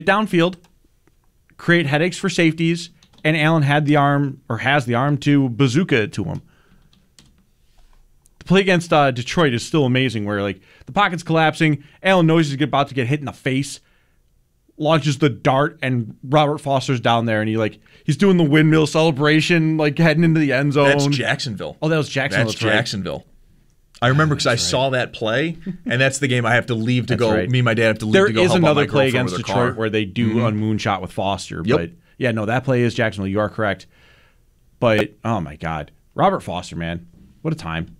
downfield, create headaches for safeties, and Allen had the arm, or has the arm, to bazooka it to him. The play against Detroit is still amazing, where like the pocket's collapsing, Allen knows he's about to get hit in the face, launches the dart, and Robert Foster's down there, and he's doing the windmill celebration, like heading into the end zone. That's Jacksonville. Oh, that was Jacksonville. That's Jacksonville. Right. I remember because I saw that play, and that's the game I have to leave to go. Right. Me and my dad have to leave to go. There is another play against Detroit where they do a moonshot with Foster. Yep. But yeah, no, that play is Jacksonville. You are correct. But, oh my God. Robert Foster, man. What a time.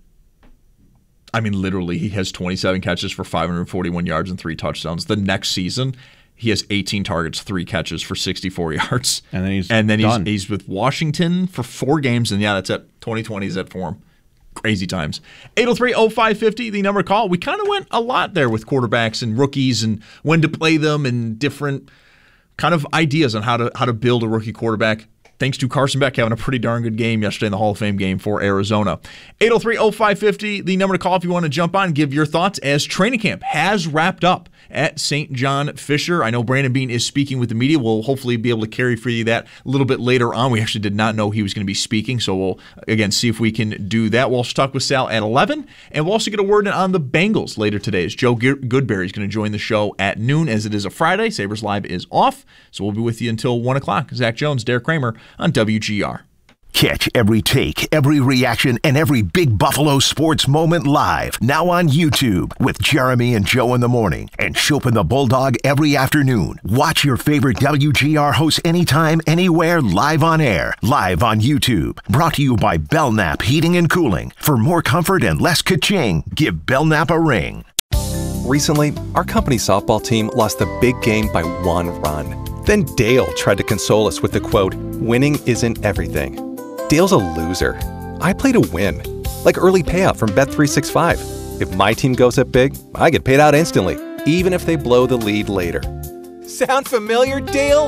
I mean, literally, he has 27 catches for 541 yards and 3 touchdowns. The next season, he has 18 targets, 3 catches for 64 yards. And then he's with Washington for 4 games, and yeah, that's it. 2020 is at form. Crazy times. 803-0550, the number to call. We kind of went a lot there with quarterbacks and rookies and when to play them and different kind of ideas on how to build a rookie quarterback. Thanks to Carson Beck having a pretty darn good game yesterday in the Hall of Fame game for Arizona. 803-0550, the number to call if you want to jump on and give your thoughts as training camp has wrapped up at St. John Fisher. I know Brandon Beane is speaking with the media. We'll hopefully be able to carry for you that a little bit later on. We actually did not know he was going to be speaking, so we'll, again, see if we can do that. We'll also talk with Sal at 11, and we'll also get a word on the Bengals later today as Joe Goodberry is going to join the show at noon as it is a Friday. Sabres Live is off, so we'll be with you until 1 o'clock. Zach Jones, Derek Kramer on WGR. Catch every take, every reaction, and every Big Buffalo sports moment live. Now on YouTube with Jeremy and Joe in the morning and Chopin the Bulldog every afternoon. Watch your favorite WGR hosts anytime, anywhere, live on air. Live on YouTube. Brought to you by Belknap Heating and Cooling. For more comfort and less ka-ching, give Belknap a ring. Recently, our company's softball team lost the big game by 1 run. Then Dale tried to console us with the quote, "Winning isn't everything." Dale's a loser. I play to win. Like early payout from Bet365. If my team goes up big, I get paid out instantly, even if they blow the lead later. Sound familiar, Dale?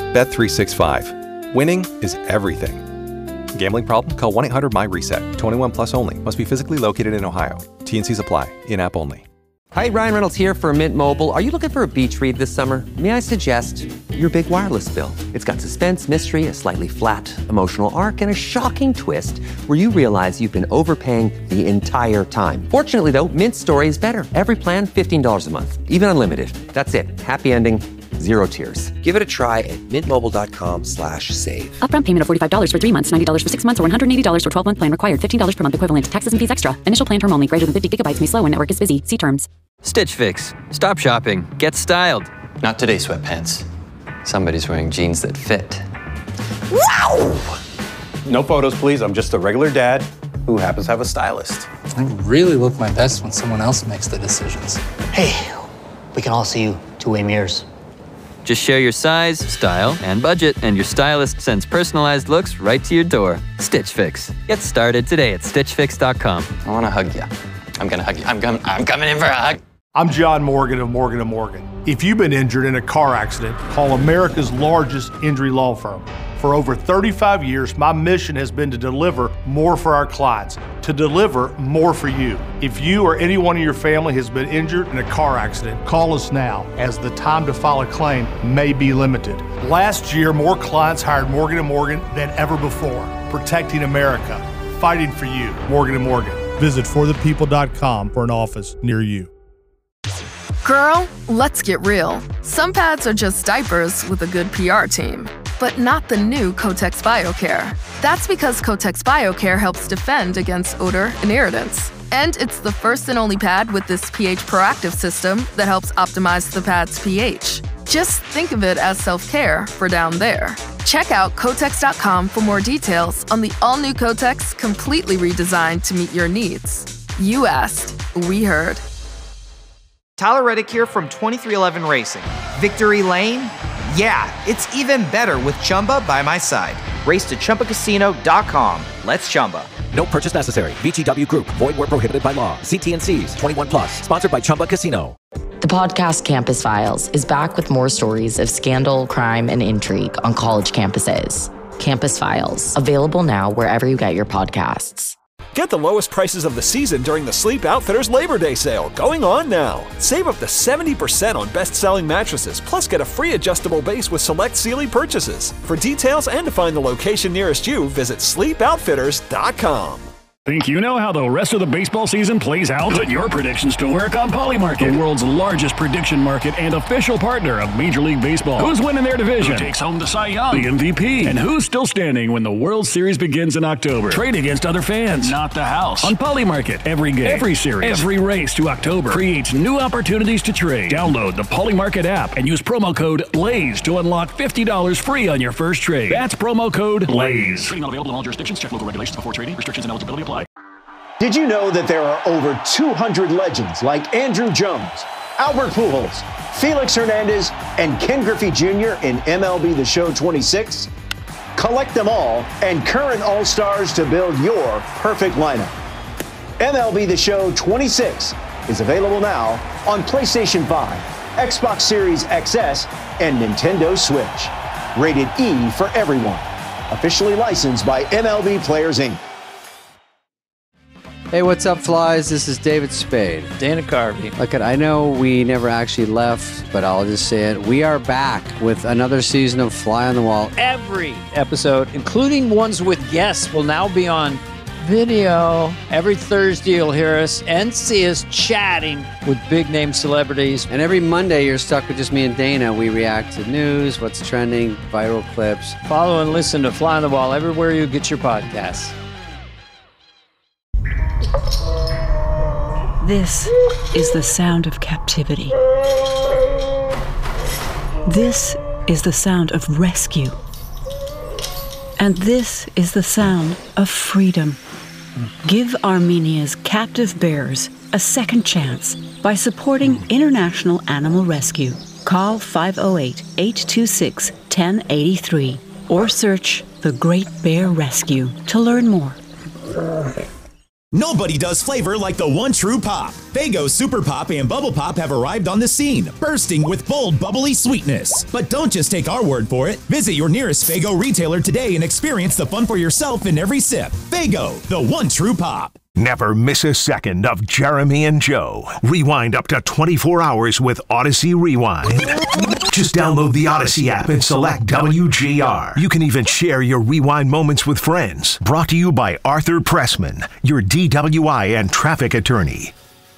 Bet365. Winning is everything. Gambling problem? Call 1-800-MY-RESET. 21 plus only. Must be physically located in Ohio. T&Cs apply. In-app only. Hi, Ryan Reynolds here for Mint Mobile. Are you looking for a beach read this summer? May I suggest your big wireless bill? It's got suspense, mystery, a slightly flat emotional arc, and a shocking twist where you realize you've been overpaying the entire time. Fortunately, though, Mint's story is better. Every plan, $15 a month. Even unlimited. That's it. Happy ending. 0 tears. Give it a try at mintmobile.com/save. Upfront payment of $45 for 3 months, $90 for 6 months, or $180 for 12-month plan required. $15 per month equivalent. Taxes and fees extra. Initial plan term only. Greater than 50 gigabytes may slow when network is busy. See terms. Stitch Fix. Stop shopping. Get styled. Not today, sweatpants. Somebody's wearing jeans that fit. Wow! No photos, please. I'm just a regular dad who happens to have a stylist. I really look my best when someone else makes the decisions. Hey, we can all see you two-way mirrors. Just share your size, style, and budget, and your stylist sends personalized looks right to your door. Stitch Fix. Get started today at StitchFix.com. I want to hug you. I'm going to hug you. I'm coming in for a hug. I'm John Morgan of Morgan & Morgan. If you've been injured in a car accident, call America's largest injury law firm. For over 35 years, my mission has been to deliver more for our clients, to deliver more for you. If you or anyone in your family has been injured in a car accident, call us now, as the time to file a claim may be limited. Last year, more clients hired Morgan & Morgan than ever before, protecting America, fighting for you. Morgan & Morgan. Visit forthepeople.com for an office near you. Girl, let's get real. Some pads are just diapers with a good PR team, but not the new Kotex BioCare. That's because Kotex BioCare helps defend against odor and irritants. And it's the first and only pad with this pH proactive system that helps optimize the pad's pH. Just think of it as self-care for down there. Check out Kotex.com for more details on the all-new Kotex, completely redesigned to meet your needs. You asked, we heard. Tyler Reddick here from 2311 Racing. Victory Lane? Yeah, it's even better with Chumba by my side. Race to ChumbaCasino.com. Let's Chumba. No purchase necessary. VGW Group. Void where prohibited by law. See T&Cs. 21 plus. Sponsored by Chumba Casino. The podcast Campus Files is back with more stories of scandal, crime, and intrigue on college campuses. Campus Files. Available now wherever you get your podcasts. Get the lowest prices of the season during the Sleep Outfitters Labor Day sale, going on now. Save up to 70% on best-selling mattresses, plus get a free adjustable base with select Sealy purchases. For details and to find the location nearest you, visit sleepoutfitters.com. Think you know how the rest of the baseball season plays out? Put your predictions to work on Polymarket, the world's largest prediction market and official partner of Major League Baseball. Who's winning their division? Who takes home the Cy Young, the MVP? And who's still standing when the World Series begins in October? Trade against other fans, not the house. On Polymarket, every game, every series, every race to October creates new opportunities to trade. Download the Polymarket app and use promo code BLAZE to unlock $50 free on your first trade. That's promo code BLAZE. Trading not available in all jurisdictions. Check local regulations before trading. Restrictions and eligibility apply. Did you know that there are over 200 legends like Andrew Jones, Albert Pujols, Felix Hernandez, and Ken Griffey Jr. in MLB The Show 26? Collect them all and current All-Stars to build your perfect lineup. MLB The Show 26 is available now on PlayStation 5, Xbox Series XS, and Nintendo Switch. Rated E for everyone. Officially licensed by MLB Players, Inc. Hey, what's up, Flies? This is David Spade. Dana Carvey. Look, I know we never actually left, but I'll just say it. We are back with another season of Fly on the Wall. Every episode, including ones with guests, will now be on video. Every Thursday, you'll hear us and see us chatting with big-name celebrities. And every Monday, you're stuck with just me and Dana. We react to news, what's trending, viral clips. Follow and listen to Fly on the Wall everywhere you get your podcasts. This is the sound of captivity. This is the sound of rescue. And this is the sound of freedom. Give Armenia's captive bears a second chance by supporting International Animal Rescue. Call 508-826-1083 or search The Great Bear Rescue to learn more. Nobody does flavor like the one true pop. Faygo Super Pop and Bubble Pop have arrived on the scene, bursting with bold, bubbly sweetness. But don't just take our word for it. Visit your nearest Faygo retailer today and experience the fun for yourself in every sip. Faygo, the one true pop. Never miss a second of Jeremy and Joe. Rewind up to 24 hours with Odyssey Rewind. Just download the Odyssey app and select WGR. You can even share your rewind moments with friends. Brought to you by Arthur Pressman, your DWI and traffic attorney.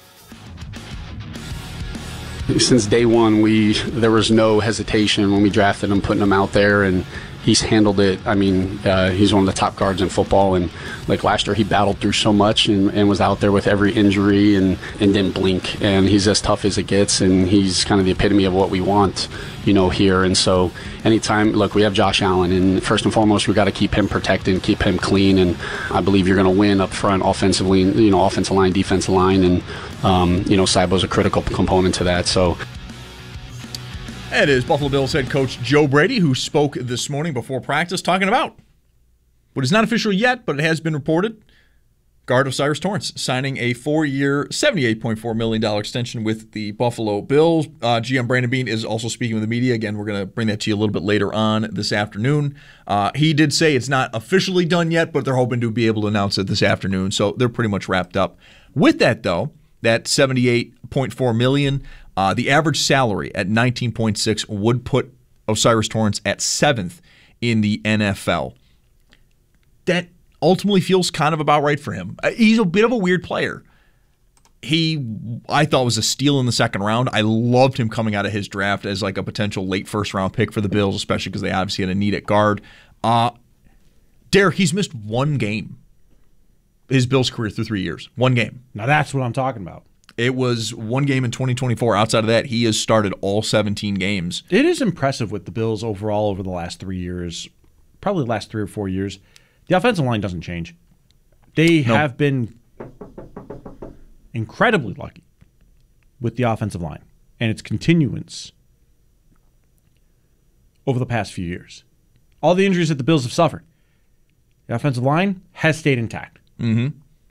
Since day one, there was no hesitation when we drafted him, putting him out there, and he's handled it. I mean, he's one of the top guards in football, and like last year, he battled through so much and was out there with every injury and didn't blink. And he's as tough as it gets, and he's kind of the epitome of what we want, here. And so anytime, look, we have Josh Allen, and first and foremost, we got to keep him protected and keep him clean. And I believe you're going to win up front offensively, offensive line, defensive line, and Cybo's a critical component to that. So. It is Buffalo Bills head coach Joe Brady, who spoke this morning before practice talking about what is not official yet, but it has been reported. Guard O'Cyrus Torrence signing a 4-year, $78.4 million extension with the Buffalo Bills. GM Brandon Beane is also speaking with the media. Again, we're going to bring that to you a little bit later on this afternoon. He did say it's not officially done yet, but they're hoping to be able to announce it this afternoon. So they're pretty much wrapped up. With that, though, that $78.4 million, the average salary at $19.6 would put O'Cyrus Torrence at 7th in the NFL. That ultimately feels kind of about right for him. He's a bit of a weird player. I thought was a steal in the second round. I loved him coming out of his draft as like a potential late first-round pick for the Bills, especially because they obviously had a need at guard. Derek, he's missed one game his Bills career through 3 years. One game. Now that's what I'm talking about. It was one game in 2024. Outside of that, he has started all 17 games. It is impressive with the Bills overall over the last 3 years, probably the last 3 or 4 years. The offensive line doesn't change. They have been incredibly lucky with the offensive line and its continuance over the past few years. All the injuries that the Bills have suffered, the offensive line has stayed intact. Mm-hmm.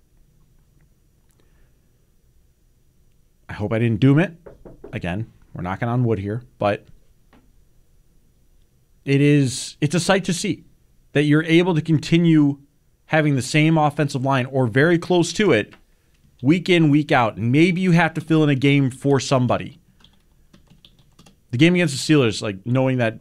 I hope I didn't doom it. Again, we're knocking on wood here, but it's a sight to see that you're able to continue having the same offensive line or very close to it week in, week out. Maybe you have to fill in a game for somebody. The game against the Steelers, like knowing that